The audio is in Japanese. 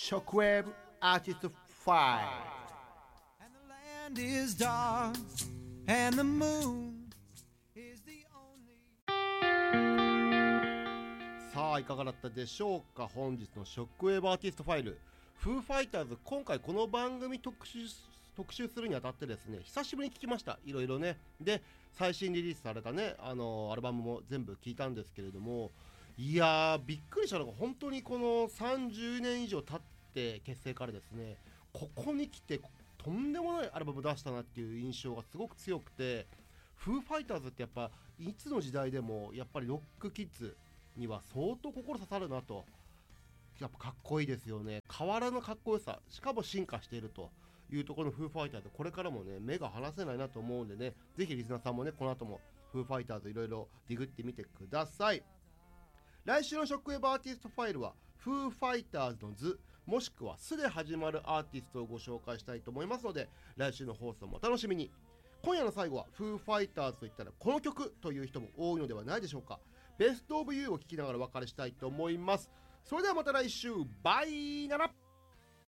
Shockwave Artist File。 And the land is dark and the moon is the only。 さあいかがだったでしょうか。本日のショックウェーブアーティストファイル、フーファイターズ、今回この番組特集するにあたってですね、久しぶりに聞きました。いろいろね。で最新リリースされたねアルバムも全部聞いたんですけれども、いやーびっくりしたのが、本当にこの30年以上経って結成からですね、ここに来てとんでもないアルバム出したなっていう印象がすごく強くて、フーファイターズってやっぱいつの時代でもやっぱりロックキッズには相当心刺さるなと。やっぱかっこいいですよね。変わらぬかっこよさ、しかも進化しているというところのフーファイターズ、これからもね目が離せないなと思うんでね、ぜひリスナーさんもねこの後もフーファイターズいろいろディグってみてください。来週のショックウェーブアーティストファイルはフーファイターズの図もしくはすで始まるアーティストをご紹介したいと思いますので、来週の放送もお楽しみに。今夜の最後はフーファイターズといったらこの曲という人も多いのではないでしょうか。ベストオブユーを聴きながらお別れしたいと思います。それではまた来週、バイなら。